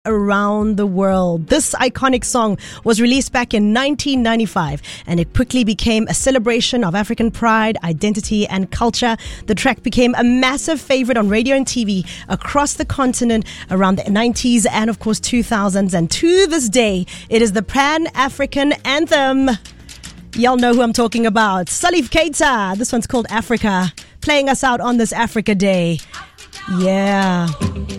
around the world. This iconic song was released back in 1995 and it quickly became a celebration of African pride, identity and culture. The track became a massive favorite on radio and TV across the continent around the 90s and of course 2000s, and to this day it is the Pan-African anthem. Y'all know who I'm talking about. Salif Keita. This one's called Africa, playing us out on this Africa Day. Yeah.